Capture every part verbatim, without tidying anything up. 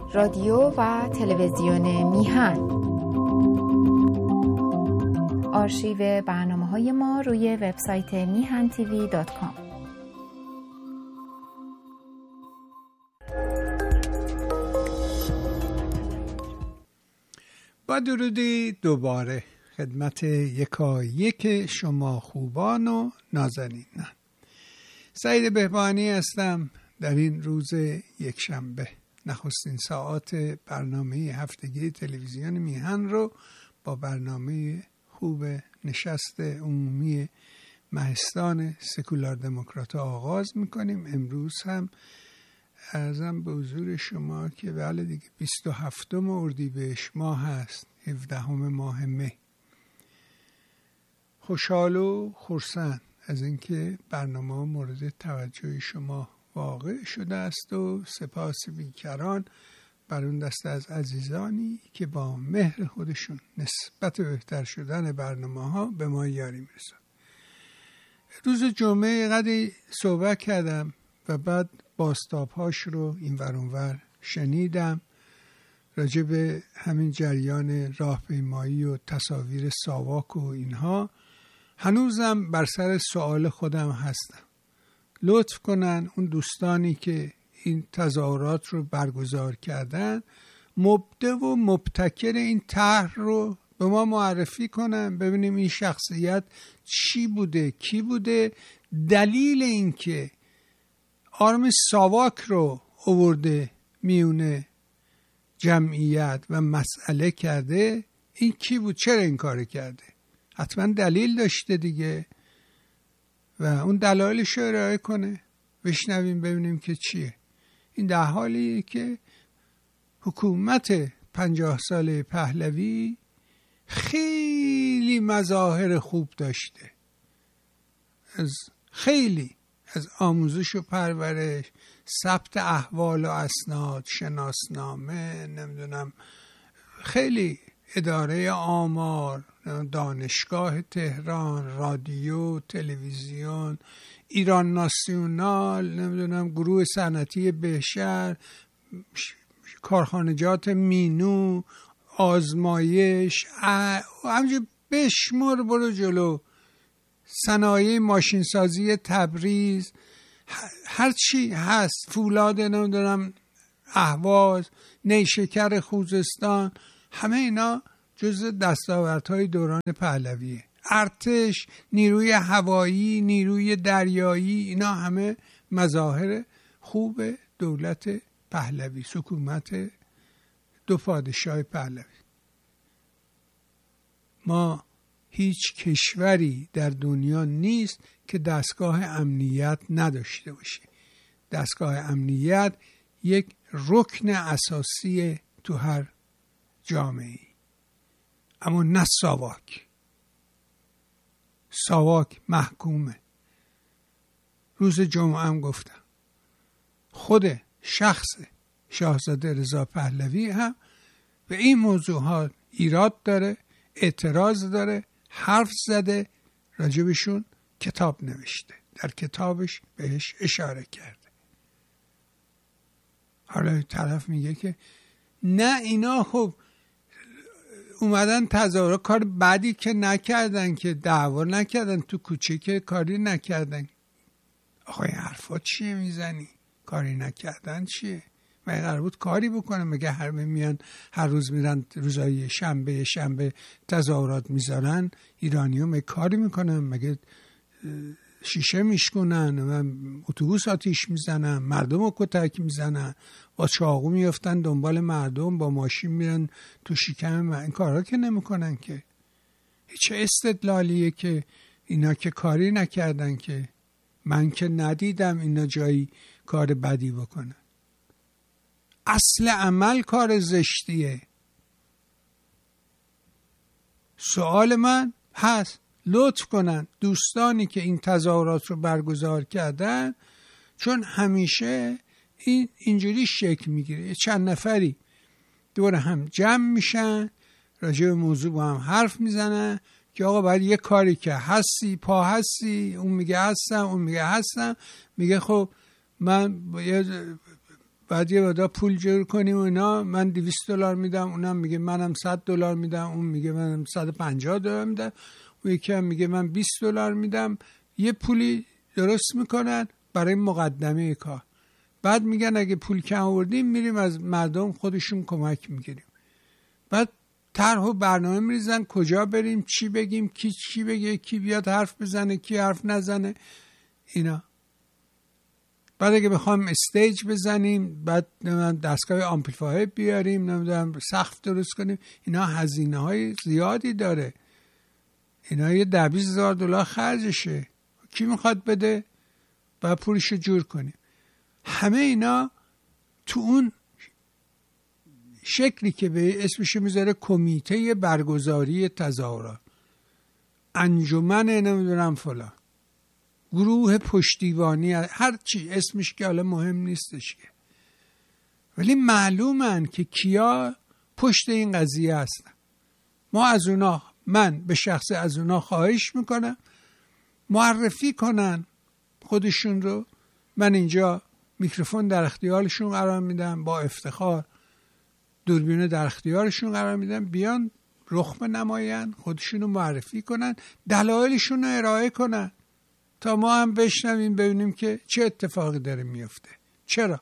رادیو و تلویزیون میهن. آرشیو برنامه‌های ما روی وبسایت میهن تیوی دات کام. با درودی دوباره خدمت یکایک شما خوبان و نازنینان. سعید بهبانی هستم. در این روز یکشنبه نخستین ساعات برنامه هفتگی تلویزیون میهن رو با برنامه خوب نشست عمومی مهستان سکولار دموکرات آغاز میکنیم. امروز هم عرضم به حضور شما که بله دیگه بیست و هفتم اردیبهشت ماه هست، هفدهم ماه می. خوشحال و خرسند از اینکه برنامه مورد توجه شما واقع شده است و سپاس بیکران بر اون دسته از عزیزانی که با مهر خودشون نسبت بهتر شدن برنامه ها به ما یاری میرسن. روز جمعه قدری صحبت کردم و بعد باستاب هاش رو این ور اون ور شنیدم راجع به همین جریان راهپیمایی و تصاویر ساواک و اینها. هنوزم بر سر سوال خودم هستم. لطف کنن اون دوستانی که این تظاهرات رو برگزار کردن مبدع و مبتکر این طرح رو به ما معرفی کنن، ببینیم این شخصیت چی بوده، کی بوده، دلیل این که آرم ساواک رو آورده میونه جمعیت و مسئله کرده، این کی بود، چرا این کار کرده. حتما دلیل داشته دیگه و اون دلایلش رو ارائه کنه، بشنویم ببینیم که چیه. این در حالیه که حکومت پنجاه ساله پهلوی خیلی مظاهر خوب داشته، از خیلی از آموزش و پرورش، ثبت احوال و اسناد، شناسنامه، نمیدونم خیلی اداره آمار، دانشگاه تهران، رادیو، تلویزیون، ایران ناسیونال، نمیدونم گروه صنعتی بهشهر، کارخانجات مینو، آزمایش، همینجور بشمر برو جلو، صنایع ماشینسازی تبریز، هرچی هست، فولاد نمیدونم اهواز، نیشکر خوزستان، همه اینا جزء دستاوردهای دوران پهلویه. ارتش، نیروی هوایی، نیروی دریایی، اینا همه مظاهر خوب دولت پهلوی، حکومت دو پادشاه پهلوی. ما هیچ کشوری در دنیا نیست که دستگاه امنیت نداشته باشه. دستگاه امنیت یک رکن اساسی تو هر جامعه، اما نه ساواک. ساواک محکومه. روز جمعه هم گفتم خود شخص شاهزاده رضا پهلوی هم به این موضوعات ایراد داره، اعتراض داره، حرف زده، راجبشون کتاب نوشته، در کتابش بهش اشاره کرده. حالا طرف میگه که نه اینا خب اومدن تظاهرات، کار بدی که نکردن، که دعوا نکردن، تو کوچه که کاری نکردن. آخه این حرفا چیه میزنی؟ کاری نکردن چیه؟ مگه قرار بود کاری بکنن؟ مگه هر میان هر روز میرن روزای شنبه شنبه تظاهرات میذارن؟ ایرانی‌ها مگه کاری میکنن؟ مگه شیشه میشکنن و اتوبوس آتیش میزنن، مردم رو کتک میزنن، با چاقو میافتن دنبال مردم، با ماشین میرن تو شکم؟ این کارا که نمیکنن که. چه استدلالیه که اینا که کاری نکردن، که من که ندیدم اینا جایی کار بدی بکنن. اصل عمل کار زشتیه. سوال من هست لطف کنن دوستانی که این تظاهرات رو برگزار کردن، چون همیشه این اینجوری شکل میگیره، چند نفری دور هم جمع میشن، راجع به موضوع با هم حرف میزنن که آقا باید یه کاری که هستی پا هستی، اون میگه هستم، اون میگه هستم، میگه خب من باید بعد یه مقدار پول جور کنیم و اینا، من دویست دلار میدم، اونم میگه منم صد دلار میدم، اون میگه منم صد و پنجاه دلار میدم، اون یکی هم میگه من بیست دلار میدم. یه پولی درست میکنن برای مقدمه کار. بعد میگن اگه پول کم آوردیم میریم از مردم خودشون کمک میگیریم. بعد طرح و برنامه میریزن کجا بریم، چی بگیم، کی چی بگه، کی بیاد حرف بزنه، کی حرف نزنه، اینا. بعد اگه بخوام استیج بزنیم، بعد دستگاه آمپلیفایر بیاریم، نمیدونم سقف درست کنیم، اینا هزینه های زیادی داره. اینا یه ده بیست هزار دلار خرجشه. کی میخواد بده؟ بعد پولشو جور کنیم. همه اینا تو اون شکلی که به اسمشو میذاره کمیته برگزاری تظاهرات، انجمن نمیدونم فلان، گروه پشتیبانی، هر چی اسمش که حالا مهم نیستش که، ولی معلومن که کیا پشت این قضیه هستن. ما از اونا، من به شخص از اونا خواهش میکنم معرفی کنن خودشون رو. من اینجا میکروفون در اختیارشون قرار میدم، با افتخار دوربین در اختیارشون قرار میدم، بیان رخ نماین، خودشون رو معرفی کنن، دلایلشون رو ارائه کنن تا ما هم بشنویم ببینیم که چه اتفاقی داره میفته. چرا؟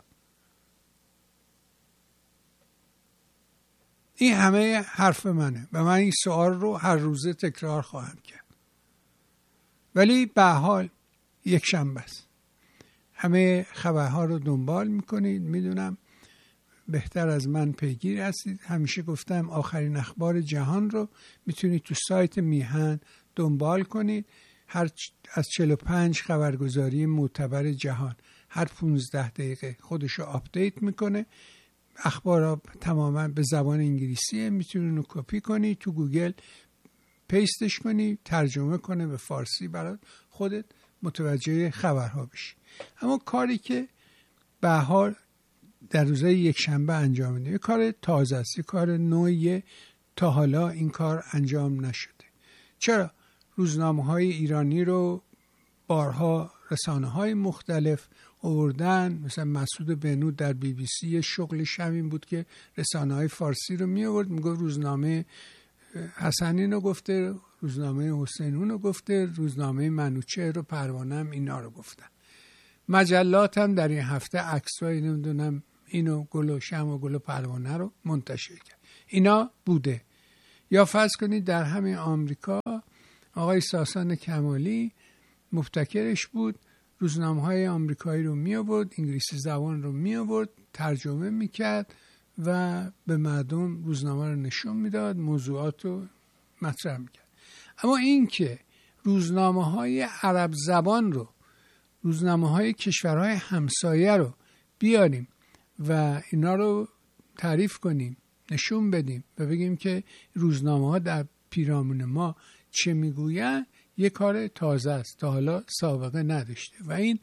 این همه حرف منه و من این سوال رو هر روزه تکرار خواهم کرد. ولی به حال یک شنبه است. همه خبرها رو دنبال میکنید، میدونم بهتر از من پیگیر هستید. همیشه گفتم آخرین اخبار جهان رو میتونید تو سایت میهن دنبال کنید. هر از چهل و پنج خبرگزاری معتبر جهان هر پانزده دقیقه خودشو آپدیت میکنه. اخبارها تماما به زبان انگلیسیه، میتونید رو کپی کنی تو گوگل پیستش کنی، ترجمه کنه به فارسی برات، خودت متوجه خبرها بشی. اما کاری که به حال در روزهای یک شنبه انجام میده یه کار تازه است، یه کار نوعیه، تا حالا این کار انجام نشده. چرا؟ روزنامه‌های ایرانی رو بارها رسانه‌های مختلف آوردن، مثلا مسعود بهنود در بی بی سی شغلش همین بود که رسانه‌های فارسی رو می آورد، میگه روزنامه حسنین رو گفته، روزنامه حسینون رو گفته، روزنامه منوچهر و پروانه هم اینا رو گفتن. مجلات هم در این هفته عکسای نمیدونم اینو گل و شمع و گل و پروانه رو منتشر کرد. اینا بوده. یا فرض کنید در همین آمریکا آقای ساسان کمالی مبتکرش بود، روزنامه‌های آمریکایی رو می آورد، انگلیسی زبان رو می آورد، ترجمه میکرد و به مردم روزنامه رو نشون میداد، موضوعات رو مطرح میکرد. اما این که روزنامه‌های عرب زبان رو، روزنامه‌های کشورهای همسایه رو بیاریم و اینا رو تعریف کنیم، نشون بدیم و بگیم که روزنامه‌ها در پیرامون ما چه میگوین، یه کار تازه است، تا حالا سابقه نداشته و این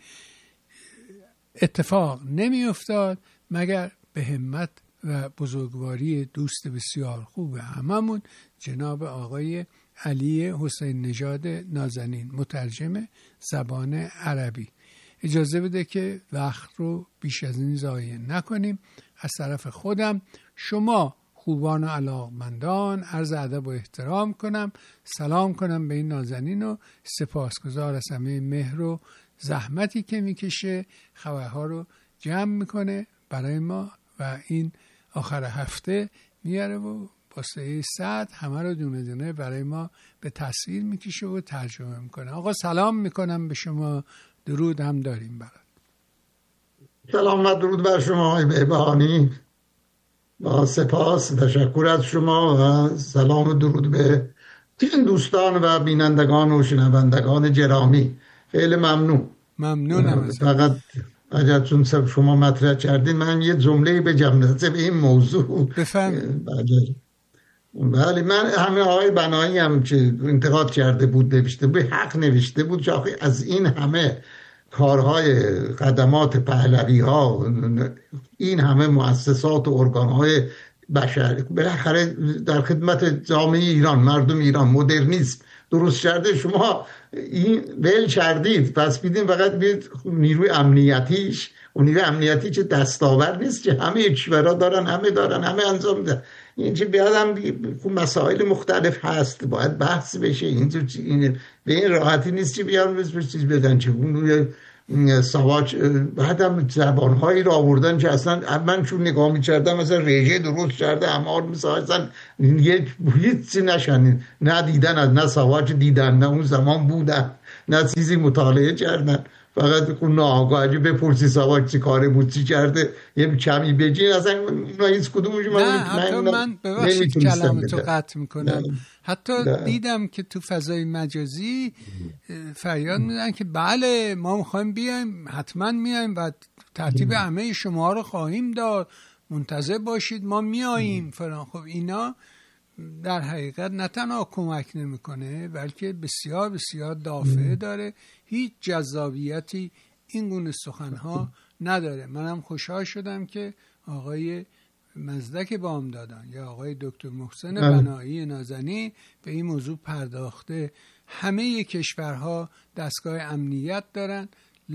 اتفاق نمی افتاد مگر به همت و بزرگواری دوست بسیار خوب هممون جناب آقای علی حسین نژاد نازنین، مترجم زبان عربی. اجازه بده که وقت رو بیش از این ضایع نکنیم. از طرف خودم شما خوبان و علاقمندان عرض ادب و احترام کنم، سلام کنم به این نازنین و سپاسگزار از همه مهر و زحمتی که میکشه، خبرها رو جمع میکنه برای ما و این آخر هفته میاره و با سه صد همه رو دونه دونه برای ما به تصویر میکشه و ترجمه میکنه. آقا سلام میکنم به شما، درود هم داریم برات. سلام و درود بر شما آقای بهبهانی، با سپاس تشکر از شما و سلام و درود به این دوستان و بینندگان و شنوندگان گرامی. خیلی ممنون. ممنونم. فقط اگر چون شما مطرح کردین من یه جمله بگم نظر به این موضوع. بفرمایید. بله، من همه آقای بنایی هم که انتقاد کرده بود نوشته به حق نوشته بود که از این همه کارهای قدمات پهلوی ها، این همه مؤسسات و ارگان های بشر بالاخره در خدمت جامعه ایران، مردم ایران، مدرنیسم درست کرده، شما این ول کردید، پس بیدین فقط بید نیروی امنیتیش اون نیروی امنیتی چه دستاورد نیست که همه کشورها دارن، همه دارن، همه انجام میدن. این چه بیادم مسائل مختلف هست، باید بحث بشه. این این به این راحتی نیست که بیان بس چیز بدن چه اون سواج. بعدم زبانهایی را آوردن که اصلا من چون نگاه می‌کردم مثلا رژه درست کرده امار مثلا یک هیچی نشنید، نه دیدن از نه سواج دیدن، نه اون زمان بودن، نه چیزی مطالعه کردن، فقط اون ناآگاهی بپرسی سواج چی کاره بود چی کرده یه کمی بگین اصلا اونا هیچ کدومش من نه حتی من ببخشید کلامتو قطع میکنم نه. حتی نه. دیدم که تو فضای مجازی فریاد میدن که بله ما میخوایم بیایم، حتما میایم و ترتیب همه شما رو خواهیم داد، منتظر باشید ما میاییم فلان. خب اینا در حقیقت نه تنها کمک نمیکنه بلکه بسیار بسیار دافعه داره، هیچ جذابیتی این گونه سخنها نداره. منم خوشحال شدم که آقای مزدک بامدادان یا آقای دکتر محسن بنایی نازنین به این موضوع پرداخته. همه کشورها دستگاه امنیت دارن،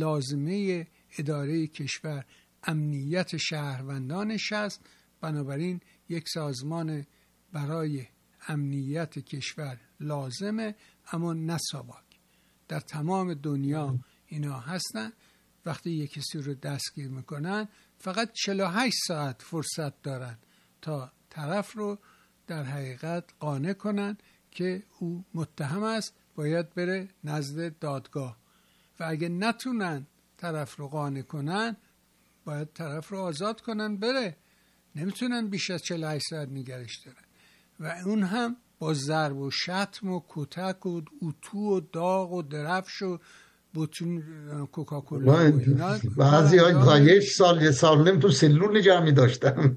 لازمه اداره کشور امنیت شهروندانش است، بنابراین یک سازمان برای امنیت کشور لازمه، اما نه ساواک. در تمام دنیا اینا هستن. وقتی یک کسی رو دستگیر میکنن فقط چهل و هشت ساعت فرصت دارن تا طرف رو در حقیقت قانع کنن که او متهم است، باید بره نزد دادگاه و اگه نتونن طرف رو قانع کنن باید طرف رو آزاد کنن بره. نمیتونن بیش از چهل و هشت ساعت نگرش دارن و اون هم با ضرب و شتم و کتک و اتو و داغ و درفش و بوتون کوکاکولا و اینا. بعضی های تا یک سال یک سال نیم تو سلول جمعی داشتم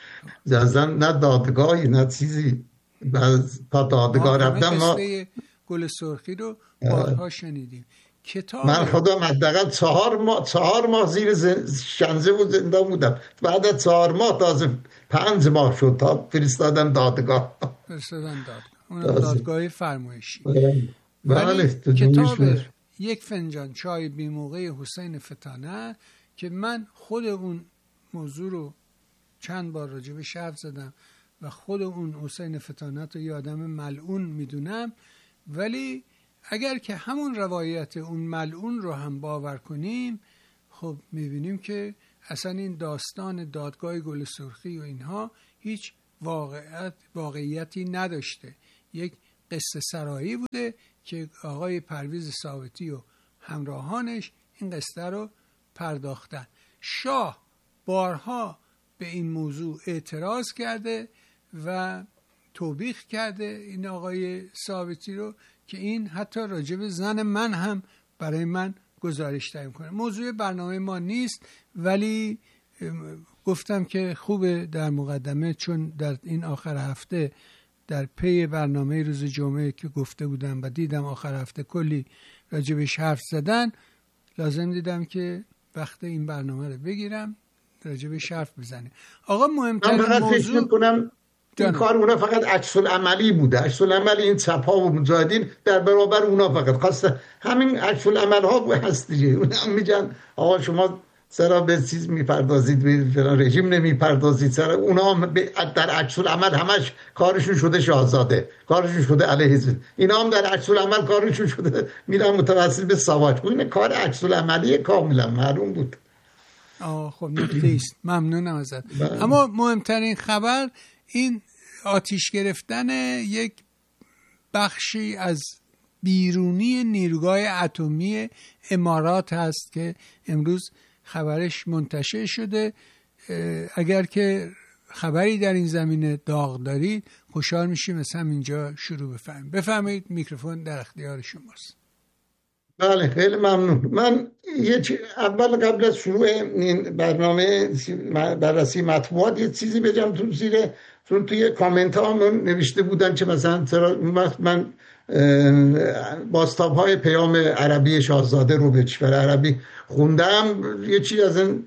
جزن نه دادگاهی نه چیزی. تا دادگاه رفتم ما گل سرخی رو بارها شنیدیم. کتاب من خودم حداقل چهار ماه چهار ماه زیر شنزه و زنده بودم. بعد از چهار ماه تازه پنج ماه شد تا فرستادن دادگاه. فرستادن دادگاه. اون دادگاه فرمایشی. بله. کتاب یک فنجان چای بی موقع حسین فتانه که من خود اون موضوع رو چند بار راجع به حرف زدم و خود اون حسین فتانه رو یه آدم ملعون میدونم، ولی اگر که همون روایت اون ملعون رو هم باور کنیم خب میبینیم که اصلا این داستان دادگاه گل سرخی و اینها هیچ واقعیت واقعیتی نداشته. یک قصه سرایی بوده که آقای پرویز ثابتی و همراهانش این قصه رو پرداختن. شاه بارها به این موضوع اعتراض کرده و توبیخ کرده این آقای ثابتی رو که این حتی راجب زن من هم برای من گزارش تعیین کنه. موضوع برنامه ما نیست، ولی گفتم که خوبه در مقدمه، چون در این آخر هفته در پی برنامه روز جمعه که گفته بودم و دیدم آخر هفته کلی راجبش حرف زدن، لازم دیدم که وقت این برنامه رو بگیرم راجبش حرف بزنیم. آقا مهمترین موضوع میکنم این کار اونا فقط عکس العملی بوده. عکس العمل این چپ‌ها و مجاهدین در برابر اونا فقط خواست همین عکس العمل ها هست دیگه. اونا میگن آقا شما چرا به چیز میپردازید، به فلان رژیم نمیپردازید. چرا اونا در عکس العمل همش کارشون شده شاهزاده، کارشون شده علیه حزب. اینا هم در عکس العمل کارشون شده میرن متوسل به ساواک. این کار عکس العملی کاملا معلوم بود. آه خب نکته است. ممنونم ازت. اما مهمترین خبر این آتیش گرفتن یک بخشی از بیرونی نیروگاه اتمی امارات هست که امروز خبرش منتشر شده. اگر که خبری در این زمینه داغ دارید خوشحال میشیم از همینجا شروع بفرمایید. بفرمایید، میکروفون در اختیار شماست. بله خیلی ممنون. من یه چی... اول قبل از شروع این برنامه بررسی مطبوعات یه چیزی بگم تو زیر، چون توی کامنت ها نوشته بودن که مثلا چرا اون وقت من بازتاب های پیام عربی شاهزاده رو به کشور عربی خوندم، یه چی از این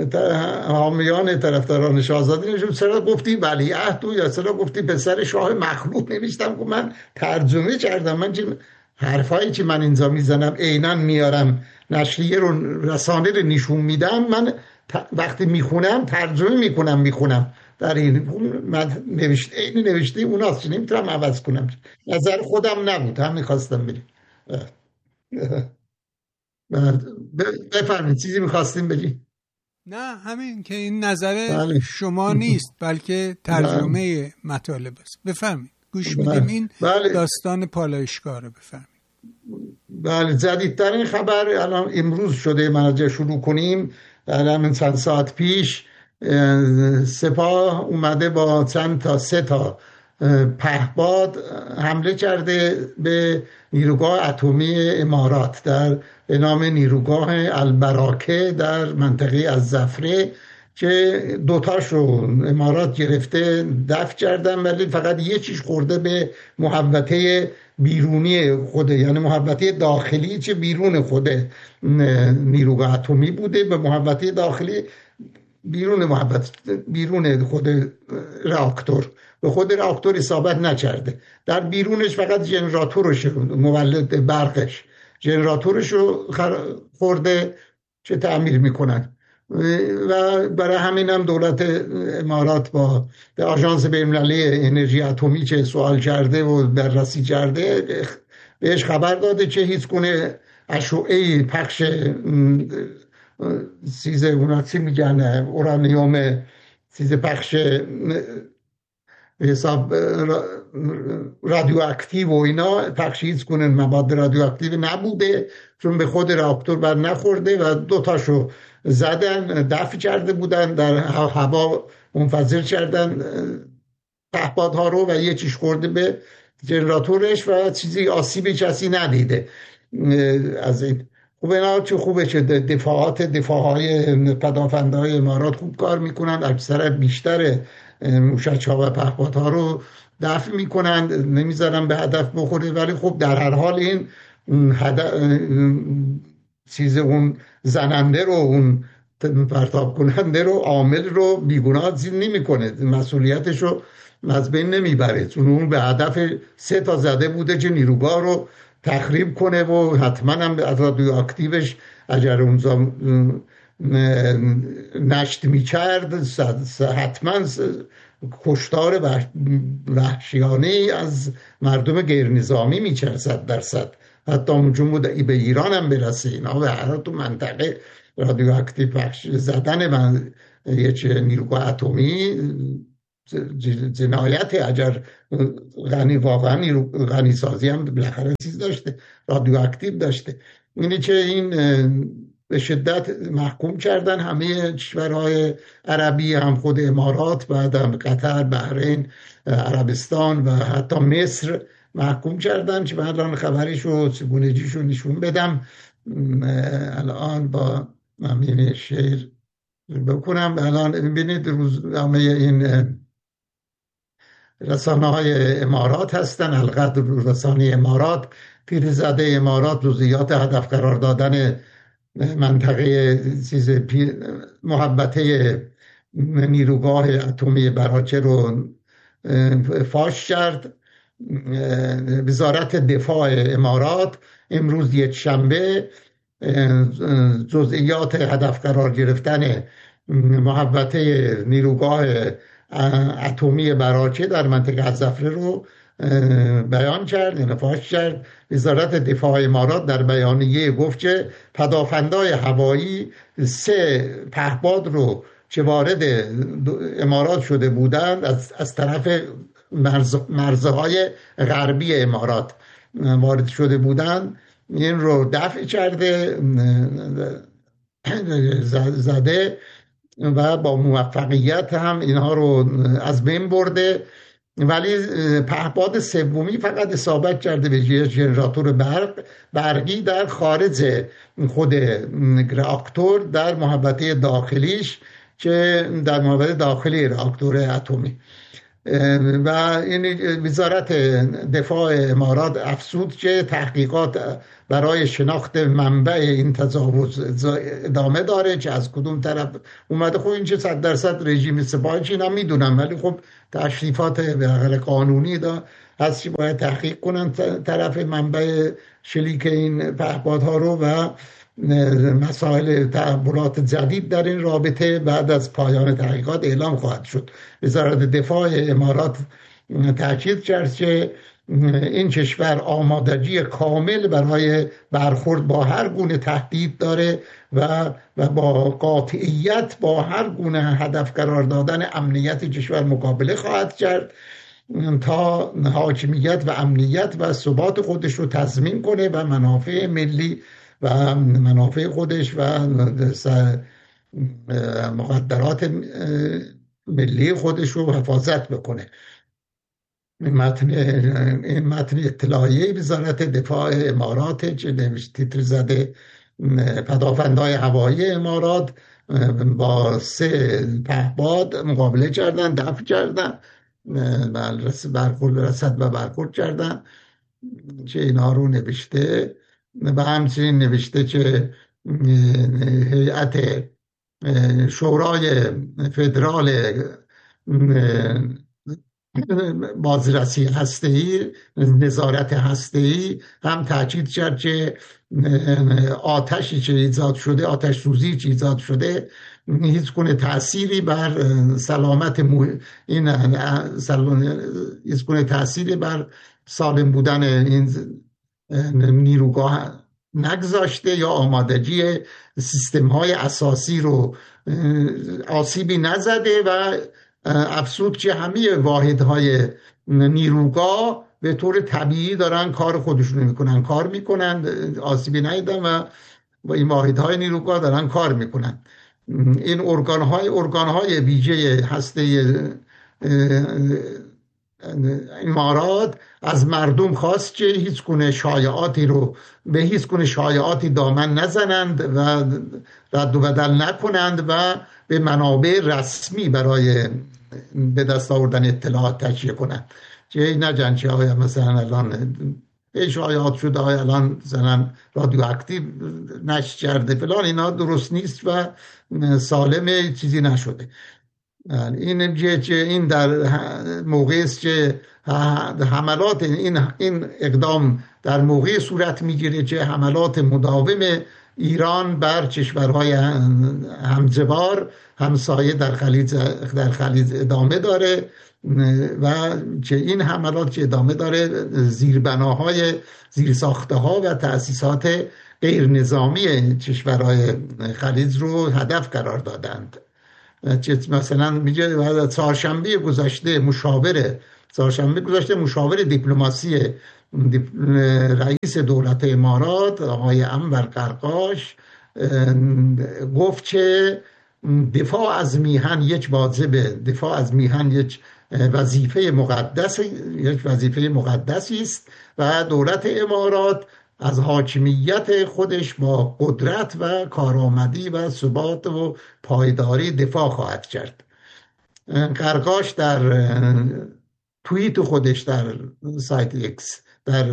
حامیان طرفداران شاهزاده نوشتم چرا گفتی ولیعهد یا چرا گفتی پسر شاه مخلوق. نوشتم که من ترجمه کردم، من که حرفایی که من اینجا میزنم عیناً میارم نشریه رو، رسانه رو نشون میدم، من وقتی میخونم ترجمه میکنم میخونم در این من نوشته این نوشته اوناست، نمیتونم عوض کنم. نظر خودم نبود، هم میخواستم بگم. بفرمایید چیزی میخواستیم بگیم؟ نه همین که این نظر بله. شما نیست بلکه ترجمه بله. مطالب است. بفرمایید گوش بله. میدیم. این بله. داستان پالایشگاه رو بفرمایید. بله جدیدترین خبر الان امروز شده، من شروع کنیم. الان چند ساعت پیش سپاه اومده با چند تا سه تا پهپاد حمله کرده به نیروگاه اتمی امارات در به نام نیروگاه البراکه در منطقه الزفره که دوتاش رو امارات گرفته دفع کردن، ولی فقط یکیش خورده به محوطه بیرونی خوده، یعنی محوطه داخلی چه بیرون خوده نیروگاه اتمی بوده، به محوطه داخلی بیرون محوطه بیرون خود راکتور، به خود راکتور اصابت نکرده. در بیرونش فقط جنراتورش مولد برقش جنراتورش رو خورده چه تعمیر میکنن و برای همین هم دولت امارات با به آژانس بین‌المللی انرژی اتمی که سوال کرده و بررسی کرده بهش خبر داده که هیچ گونه اشعه پخش چیز اونا چی میگن اورانیوم چیز پخش حساب رادیواکتیو و اینا پخش هیچ گونه مواد رادیواکتیو نبوده، چون به خود راکتور بر نخورده و دوتاشو زدن دفع کرده بودن، در هوا منفجر کردن پهپادها رو و یه چیش خورده به جنراتورش و چیزی آسیبی کسی ندیده از این. خوبه نه چه خوبه چه دفاعات دفاعهای پدافندهای امارات خوب کار میکنن، اکثر بیشتر موشک ها و پهپادها رو دفع میکنن، نمیذارن به هدف بخوره، ولی خب در هر حال این هدف چیز اون زننده رو اون پرتاب کننده رو عامل رو بیگناه زیر نمی کنه، مسئولیتش رو از بین نمیبره، چون اون به هدف سه تا زده بوده که نیروگاه رو تخریب کنه و حتما هم از رادیواکتیوش اگر اونجا نشت میکرد حتما کشتار وحشیانه از مردم غیر نظامی میکرد صد درصد، حتی اونجون بود به ایران هم برسه اینا و هر تو منطقه رادیواکتیو پخش زدن من یک نیروگاه اتمی جنایت. اگر غنی واقعا غنی سازی هم بالاخره چیز داشته رادیواکتیو داشته. اینی که این به شدت محکوم کردن همه کشورهای عربی، هم خود امارات، بعد هم قطر، بحرین، عربستان و حتی مصر محکوم کردن که من الان خبریشو چگونگیشو نشون بدم. الان با همین شعر بکنم. الان ببینید روزنامه این رسانه های امارات هستن، القدر رسانه امارات، پیرزاده امارات جزئیات هدف قرار دادن منطقه چیز محوطه نیروگاه اتمی براکه رو فاش کرد. وزارت دفاع امارات امروز یک شنبه جزئیات هدف قرار گرفتن محوطه نیروگاه اتمی براکه در منطقه الزفره رو بیان کرد، یعنی فاش کرد. وزارت دفاع امارات در بیانیه گفت که پدافندای هوایی سه پهپاد رو که وارد امارات شده بودند از, از طرف مرز، مرزهای غربی امارات وارد شده بودند، این رو دفع کرده زده و با موفقیت هم اینها رو از بین برده. ولی پهپاد سومی فقط اصابت کرده به ژنراتور برق برقی در خارج خود راکتور در محوطه داخلیش که در محوطه داخلی راکتور اتمی. و این وزارت دفاع امارات افزود که تحقیقات برای شناخت منبع این تجاوز ادامه داره که از کدوم طرف اومده. خب این چه صد درصد رژیم سپاهی چین هم میدونم، ولی خب تشریفات به حال قانونی دا هست باید تحقیق کنن طرف منبع شلیک این پهپادها رو و مسائل تحولات جدید در این رابطه بعد از پایان تحقیقات اعلام خواهد شد. وزارت دفاع امارات تاکید کرد که این کشور آمادگی کامل برای برخورد با هر گونه تهدید داره و و با قاطعیت با هر گونه هدف قرار دادن امنیت کشور مقابله خواهد کرد تا حاکمیت و امنیت و ثبات خودش رو تضمین کنه و منافع ملی و منافع خودش و مقدرات ملی خودش رو حفاظت بکنه. این متن این متن اطلاعیه وزارت دفاع امارات که تیتر زده پدافندهای هوایی امارات با سه پهپاد مقابله کردن، دفع کردن، برخورد رصد و برخورد کردن که اینا رو نوشته و همچنین نوشته که هیئت شورای فدرال بازرسی هسته‌ای، نظارت هسته‌ای هم تاکید کرد که آتشی که ایجاد شده، آتش سوزی که ایجاد شده هیچ گونه تأثیری بر سلامت مو... این هیچ گونه تأثیری بر سالم بودن این نیروگاه نگذاشته یا آمادگی سیستم های اساسی رو آسیبی نزده و افزود که همه واحدهای نیروگاه به طور طبیعی دارن کار خودشون میکنن کار میکنن آسیبی ندیدن و با این واحدهای نیروگاه دارن کار میکنن. این ارگانهای ارگانهای ویژه هسته امارات از مردم خواست که هیچ گونه شایعاتی رو به هیچ گونه شایعاتی دامن نزنند و رد و بدل نکنند و به منابع رسمی برای به دست آوردن اطلاعات تکیه کنند. که نجن که آیا مثلا الان شایعات شده آیا الان مثلا رادیواکتیو نشر کرده فلان، اینا درست نیست و سالمه، چیزی نشده. این که این در موقعی است که حملات این این اقدام در موقع صورت میگیره که حملات مداوم ایران بر کشورهای همجوار همسایه در خلیج در خلیج ادامه داره و که این حملات که ادامه داره زیربناهای زیرساخته‌ها و تأسیسات غیر نظامی کشورهای خلیج رو هدف قرار دادند. مثلا میگه چهارشنبه گذشته مشاور چهارشنبه گذشته مشاور دیپلماسی رئیس دولت امارات آقای انور قرقاش گفت که دفاع از میهن یک واجبه، دفاع از میهن یک وظیفه مقدس یک وظیفه مقدسی است و دولت امارات از حاکمیت خودش با قدرت و کارآمدی و ثبات و پایداری دفاع خواهد کرد. قرقاش در توییت خودش در سایت ایکس در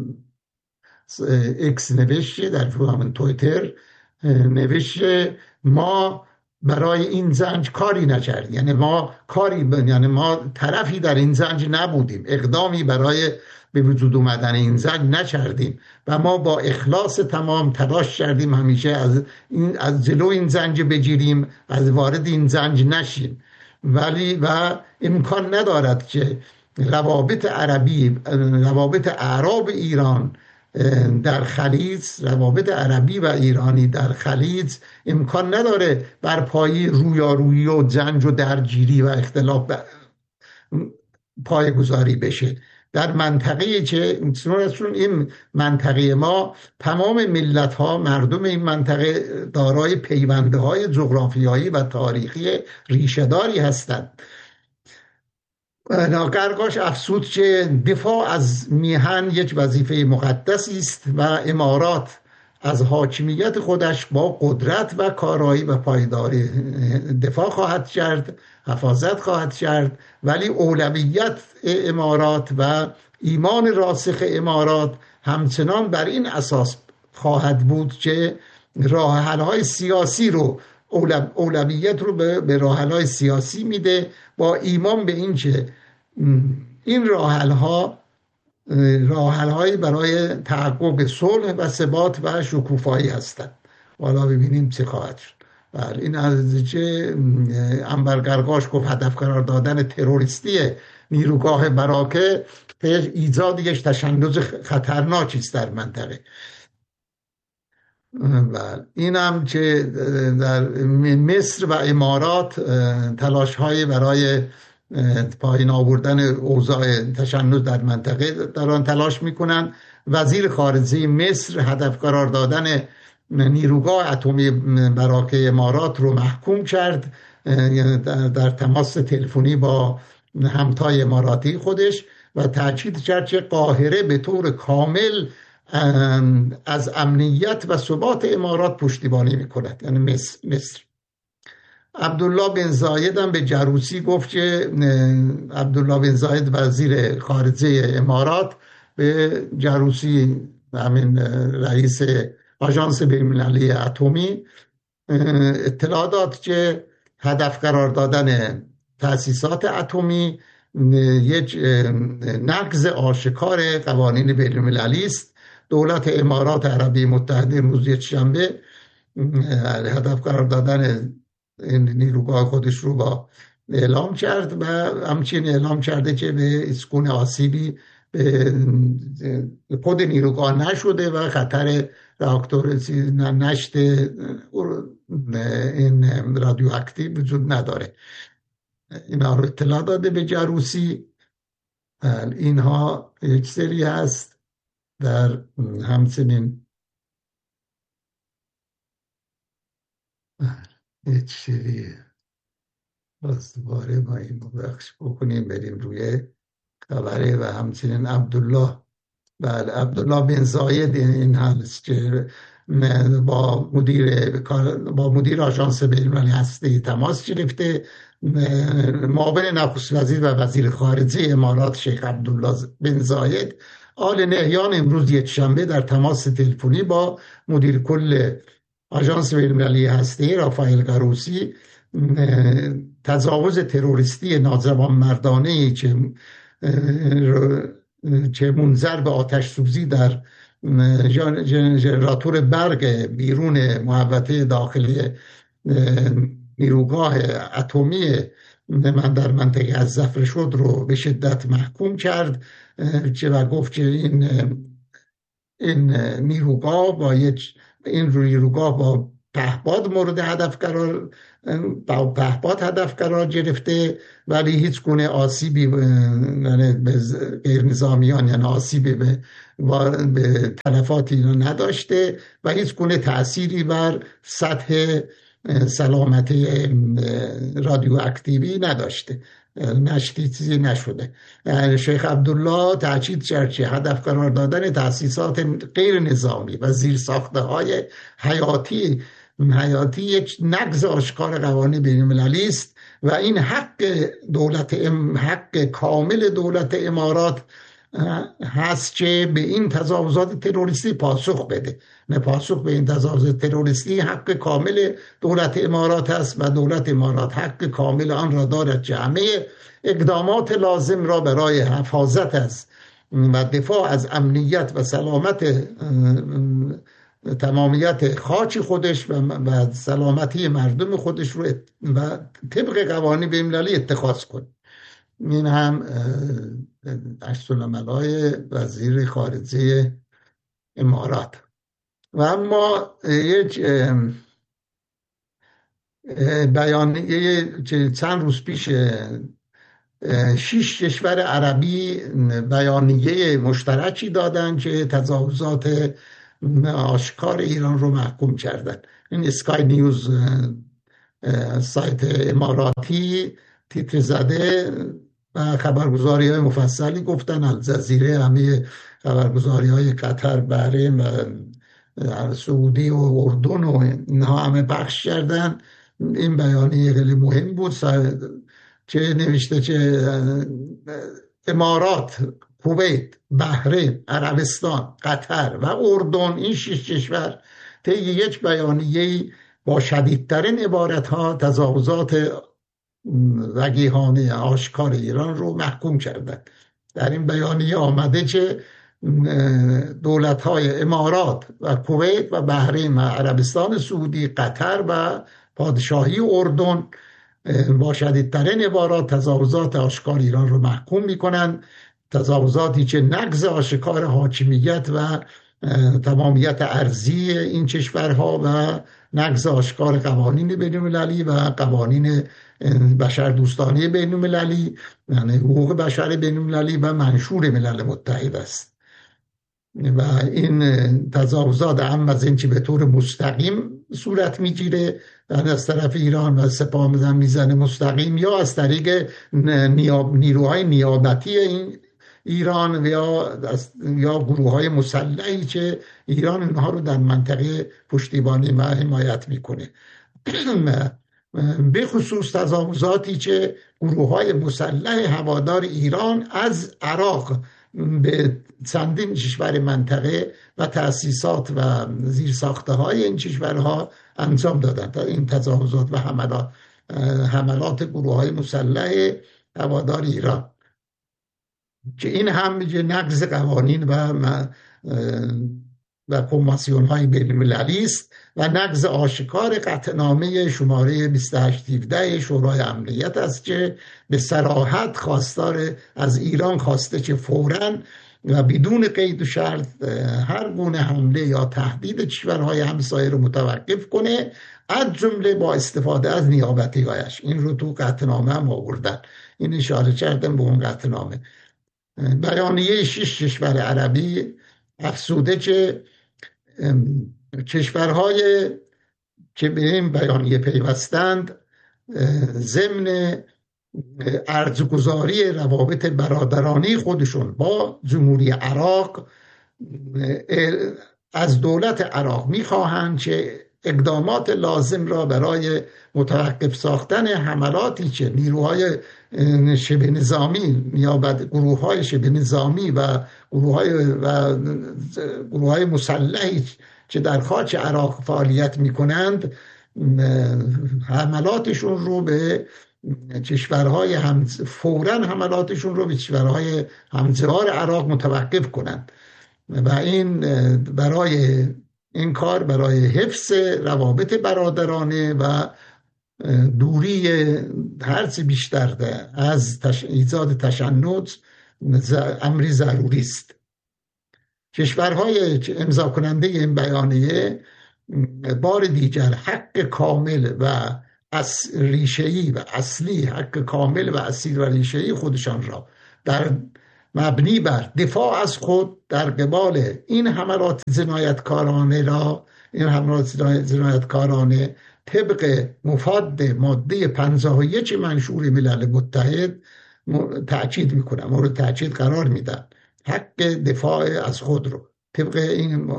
ایکس نوشته، در همون توییتر نوشته ما برای این زنج کاری نکردیم، یعنی ما کاری ب... یعنی ما طرفی در این زنج نبودیم، اقدامی برای به وجود اومدن این زنج نکردیم و ما با اخلاص تمام تلاش کردیم همیشه از این از جلو این زنج بگیریم، از وارد این زنج نشیم، ولی و امکان ندارد که روابط عربی روابط اعراب ایران در خلیج روابط عربی و ایرانی در خلیج امکان نداره بر پایه رویارویی و جنگ و درگیری و اختلاف پایه‌گذاری بشه. در منطقه‌ای که چون این منطقه ما تمام ملت‌ها مردم این منطقه دارای پیوندهای جغرافیایی و تاریخی ریشه‌داری هستند. قرقاش افسود که دفاع از میهن یک وظیفه مقدسی است و امارات از حاکمیت خودش با قدرت و کارایی و پایداری دفاع خواهد کرد، حفاظت خواهد کرد، ولی اولویت امارات و ایمان راسخ امارات همچنان بر این اساس خواهد بود که راه حل‌های سیاسی رو اولویت رو به راه حل‌های سیاسی میده، با ایمان به این که این راه حل‌ها راه‌حل‌هایی برای تحقق صلح و ثبات و شکوفایی هستند. حالا ببینیم چه خواهد شد. بله، این از چه انور گرگاش گفت هدف قرار دادن تروریستی نیروگاه براکه ایجاد یک تشنج خطرناکی است در منطقه. بله، این هم که در مصر و امارات تلاش های برای پایین آوردن اوضاع تشنج در منطقه در آن تلاش میکنند. وزیر خارجه مصر هدف قرار دادن نیروگاه اتمی براکه امارات رو محکوم کرد در تماس تلفنی با همتای اماراتی خودش و تاکید کرد که قاهره به طور کامل از امنیت و ثبات امارات پشتیبانی میکند، یعنی مصر. مصر. عبدالله بن زاید هم به جروسی گفت که عبدالله بن زاید وزیر خارجه امارات به جروسی، همین رئیس آژانس بین‌المللی اتمی، اطلاع داد که هدف قرار دادن تأسیسات اتمی یک نقض آشکار قوانین بین‌المللی است. دولت امارات عربی متحده روز یکشنبه هدف قرار دادن این نیروگاه خودش رو با اعلام کرد و همچنین اعلام کرده که به هیچ گونه آسیبی به خود نیروگاه نشده و خطر راکتور نشت این رادیواکتیو وجود نداره. اینا رو اطلاع داده به جروسی. اینها یک سری هست. در همچنین یک سری باز دوباره ما این بخش بکنیم بریم روی خبره و همچنین عبدالله بله عبدالله بن زاید این هست که با مدیر با مدیر آژانس بین‌المللی هسته تماس گرفته. معاون نخست وزیر و وزیر خارجه امارات شیخ عبدالله بن زاید آل نهیان امروز یکشنبه در تماس تلفنی با مدیر کل آژانس بین‌المللی هسته رافائل گروسی تجاوز تروریستی ناجوانمردانه‌ای که که منجر به آتش سوزی در ژنراتور برق بیرون محوطه داخلی نیروگاه اتمی من در منطقه از ظفر شد رو به شدت محکوم کرد که و گفت که این این نیروگاه با یک این نیروگاه با پهپاد مورد هدف قرار با پهپاد هدف قرار گرفته ولی هیچ گونه آسیبی به غیر نظامیان یعنی آسیبی به به تلفاتی نداشته و هیچ گونه تأثیری بر سطح سلامتی رادیواکتیوی نداشته، نشتی چیزی نشده. شیخ عبدالله تاکید کرد که هدف قرار دادن تأسیسات غیر نظامی و زیرساخته های حیاتی حیاتی یک نقض آشکار قوانین بین‌المللی است و این حق دولت حق کامل دولت امارات هست که به این تجاوزات تروریستی پاسخ بده. نه، پاسخ به این تجاوزات تروریستی حق کامل دولت امارات است و دولت امارات حق کامل آن را دارد که همه اقدامات لازم را برای حفاظت از و دفاع از امنیت و سلامت تمامیت خاک خودش و سلامتی مردم خودش رو و طبق قوانین بین‌المللی اتخاذ کنه. این هم عکس‌العمل‌های وزیر خارجه امارات. و اما یک بیانیه که چند روز پیش شش کشور عربی بیانیه مشترکی دادن که تجاوزات آشکار ایران رو محکوم کردن. این اسکای نیوز سایت اماراتی تیتر زده و خبرگزاری های مفصلی گفتن. الجزیره، همه خبرگزاری های قطر، بحرین و سعودی و اردن و اینها همه پخش کردن. این بیانیه خیلی مهم بود که نوشته که امارات، کویت، بحرین، عربستان، قطر و اردن، این شش کشور طی یک بیانیه با شدیدترین عبارتها تجاوزات وقیحانه آشکار ایران رو محکوم کردند. در این بیانیه آمده که دولت‌های امارات و کویت و بحرین و عربستان سعودی، قطر و پادشاهی اردن با شدیدترین عبارات تجاوزات آشکار ایران رو محکوم می‌کنند، تجاوزاتی که نقض آشکار حاکمیت و تمامیت ارضی این کشورها و نقض آشکار قوانین بین‌المللی و قوانین بشردوستانه بین‌المللی، یعنی حقوق بشر بین‌المللی و منشور ملل متحد است. و این تجاوزات هم از این که به طور مستقیم صورت میگیره از طرف ایران و سپاه میزن میزنه مستقیم، یا از طریق نیاب نیروهای نیابتی این ایران یا یا گروه های مسلحی که ایران اینها رو در منطقه پشتیبانی و حمایت میکنه. به خصوص تجاوزاتی که گروه های مسلح هوادار ایران از عراق به چندین کشور منطقه و تأسیسات و زیرساخته های این کشورها انجام دادند. این تجاوزات و حملات حملات گروه های مسلح هوادار ایران که این هم نقض قوانین و و کنوانسیون های بین المللی است و نقض آشکار قطعنامه شماره بیست و هشت هفده شورای امنیت است که به صراحت خواستار از ایران خواسته که فوراً و بدون قید و شرط هر گونه حمله یا تهدید کشورهای همسایه رو متوقف کنه، از جمله با استفاده از نیابتی‌هایش. این رو تو قطعنامه هم آوردن، این اشاره کردن به اون قطعنامه. بیانیه شش کشور عربی افزوده که کشورهای که به این بیانیه پیوستند ضمن ارزگذاری روابط برادرانی خودشون با جمهوری عراق از دولت عراق میخواهند که اقدامات لازم را برای متوقف ساختن حملاتی که نیروهای شبه نظامی یا گروه های شبه نظامی و گروه های و گروه های مسلحی که در خاک عراق فعالیت میکنند حملاتشون رو به کشورهای هم فوراً حملاتشون رو به کشورهای همجوار عراق متوقف کنند و این برای این کار برای حفظ روابط برادرانه و دوری هرچه بیشتر از تش... ایجاد تشنج امری ضروری است. کشورهای امضا کننده این بیانیه بار دیگر حق کامل و از ریشه‌ای و اصلی حق کامل و اصیل و ریشه‌ای خودشان را در مبنی بر دفاع از خود در قبال این حملات جنایتکارانه را این حملات جنایتکارانه طبق مفاد ماده پنجاه و یک منشور ملل متحد تأکید میکنم، مورد تأکید قرار میدن حق دفاع از خود رو طبق این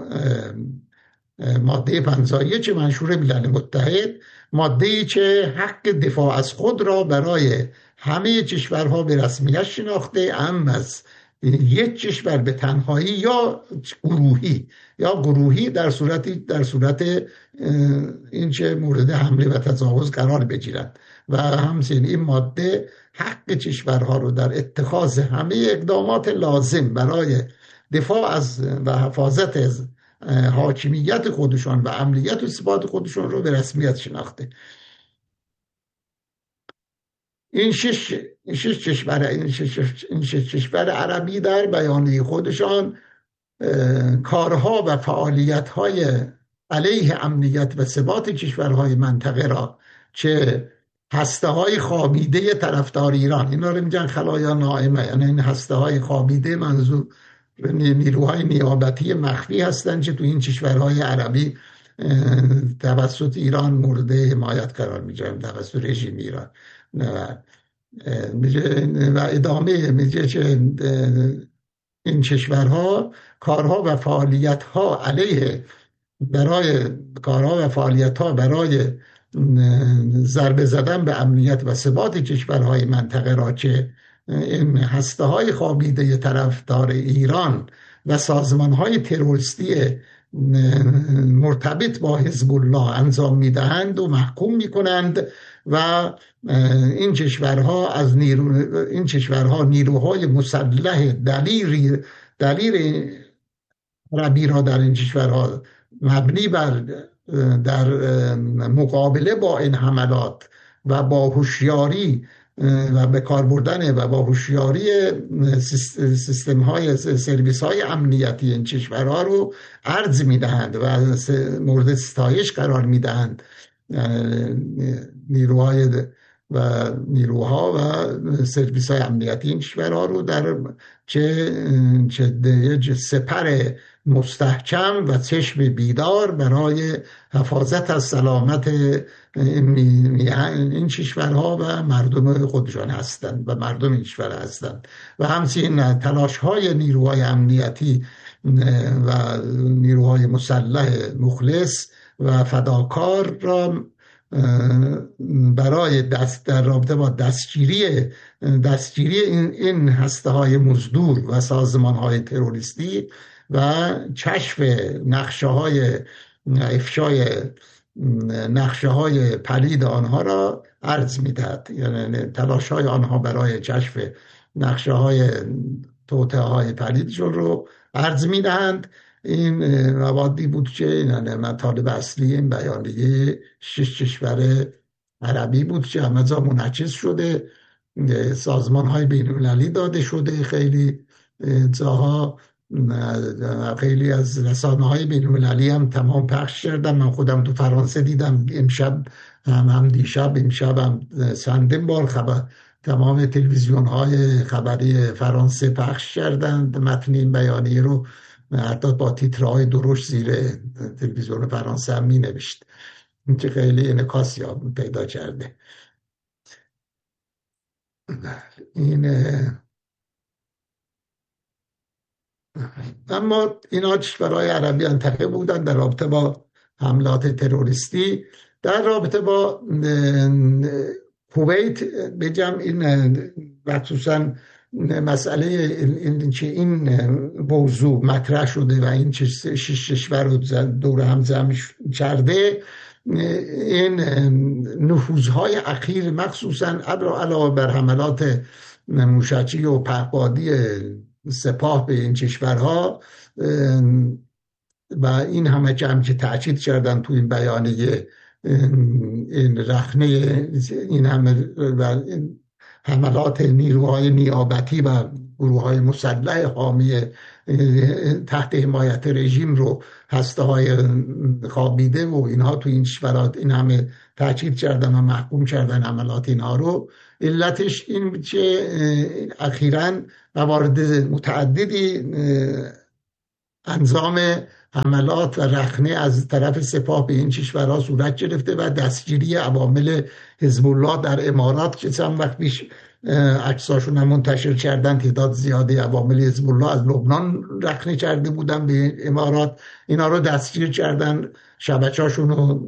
ماده پنجاه و یک منشور ملل متحد، ماده‌ای که حق دفاع از خود را برای همه کشورها به رسمیت شناخته، ام از یک کشور به تنهایی یا گروهی یا گروهی در صورتی در صورت این که مورد حمله و تجاوز قرار بگیرند و همچنین این ماده حق کشورها رو در اتخاذ همه اقدامات لازم برای دفاع از و حفاظت از حاکمیت خودشان و امنیت و ثبات خودشان رو به رسمیت شناخته. این شش این شش کشور این شش این شش کشور عربی در بیانیه خودشان کارها و فعالیت‌های علیه امنیت و ثبات کشورهای منطقه را که هسته‌های خوابیده طرفدار ایران، اینا رو میگن خلایا نائمه، یعنی این هسته‌های خوابیده منظور نیروهای نیابتی مخفی هستند که تو این کشورهای عربی توسط ایران مورد حمایت قرار میگیرن، توسط رژیم ایران. و ادامه میگه که این کشورها کارها و فعالیت‌ها علیه برای کارها و فعالیت‌ها برای ضربه زدن به امنیت و ثبات کشورهای منطقه را که این هسته‌های خوابیده طرفدار ایران و سازمان‌های تروریستی مرتبط با حزب الله انجام میدهند و محکوم میکنند و این کشورها از نیرو این کشورها نیروهای مسلح دلیر دلیر عربی را در این کشورها مبنی بر در مقابله با این حملات و با هوشیاری و به کار بردن و با هوشیاری سیستم های سرویس های امنیتی این کشورها رو عرض میدهند و مورد ستایش قرار میدهند نیروهای و نیروها و سرویس های امنیتی این کشورها رو در چه چه سپر مستحکم و چشم بیدار برای حفاظت از سلامت این کشورها و مردم خودشان هستند و مردم این کشور هستند و همچنین تلاش های نیروهای امنیتی و نیروهای مسلح مخلص و فداکار را برای دست در رابطه با دستگیری دستگیری این, این هسته های مزدور و سازمان های تروریستی و کشف نقشه های افشای نقشه های پلید آنها را عرض می‌دهد. یعنی تلاش های آنها برای کشف نقشه های توطئه های پلیدشون رو عرض می‌دهند. این موادی بود که یعنی مطالب اصلی این بیانیه شش کشور عربی بود که همه جا منعکس شده، سازمان های بین‌المللی داده شده، خیلی جاها خیلی از رسانه های بین‌المللی هم تمام پخش کردم. من خودم تو فرانسه دیدم، امشب هم, هم دیشب امشب هم چندین بار خبر تمام تلویزیون های خبری فرانسه پخش کردند متن این بیانیه رو، حتی با تیترهای درشت زیر تلویزیون فرانسه هم می نوشت که خیلی انعکاس پیدا کرده. این اما اینا کشورهای عربی منطقه بودن در رابطه با حملات تروریستی. در رابطه با کویت بگم این خصوصا مسئله این که این موضوع مطرح شده و این شش کشور رو دور هم جمع کرده، این نفوذهای اخیر مخصوصا علاوه بر حملات موشکی و پهپادی سپاه به این کشورها و این همه جمع که تأکید کردن تو این بیانیه، این رخنه این همه و حملات نیروهای نیابتی و گروه‌های مسلح حامی تحت حمایت رژیم رو هسته های خوابیده و اینها تو این کشورات این همه تأکید کردن و محکوم کردن حملات اینها رو. علتش این که اخیراً موارد متعددی انظام حملات و رخنه از طرف سپاه به این کشورها صورت گرفته و دستگیری عوامل حزب الله در امارات که چند وقت پیش عکساشون هم منتشر کردن، تعداد زیادی عوامل حزب الله از لبنان رخنه کرده بودن به امارات، اینا رو دستگیر کردن، شبکه‌هاشون رو